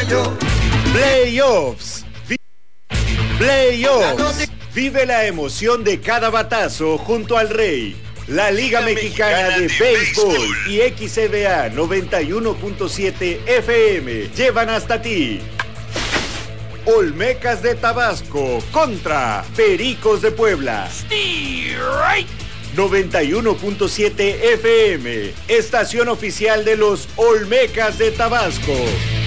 Playoffs. Playoffs. Vive la emoción de cada batazo junto al Rey. La Liga Mexicana de Béisbol y XCBA 91.7 FM llevan hasta ti Olmecas de Tabasco contra Pericos de Puebla. 91.7 FM, estación oficial de los Olmecas de Tabasco.